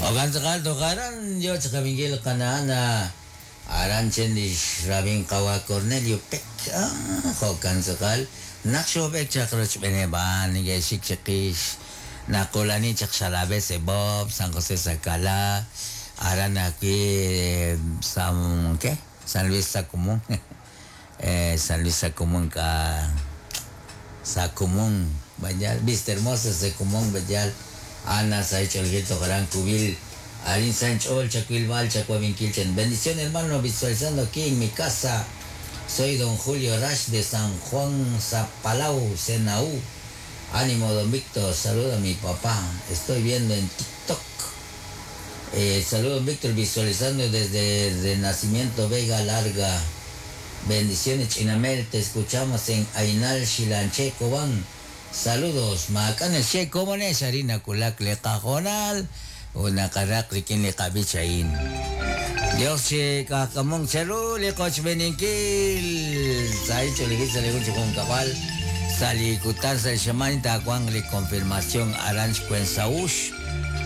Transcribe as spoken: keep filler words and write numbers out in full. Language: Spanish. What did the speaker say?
Ogan sakal tokaran yo chakamingil kanana aran chendi rabin kawa Cornelio pek ah hokan sakal naksho pek chakroch beneban nige shik shikis nakolani chak salabe se Bob San José Sacala aran aquí San ¿qué? San Luis Sacumún eh, San Luis Sacumún ka Sacumún Bayal viste hermoso Sacumún Bayal Ana Saichol Gito Gran Cubil Arin Sanchol Chacuil Val Chacuavinquilchen. Bendición hermano, visualizando aquí en mi casa. Soy don Julio Rash de San Juan Zapalau, Senaú. Ánimo don Víctor, saludo a mi papá. Estoy viendo en TikTok. Eh, saludo don Víctor, visualizando desde Renacimiento Vega Larga. Bendiciones Chinamel, te escuchamos en Ainal Chilanche Cobán. Saludos, makan el che, ¿cómo es? Harina kulak le cajonal, una karak rikin le kabichain. Dios che, kakamong chero le coach beninkil. Sai choligit sa legun chukong kapal. Salikutan sa shaman takwang le confirmación aranj kwen saush.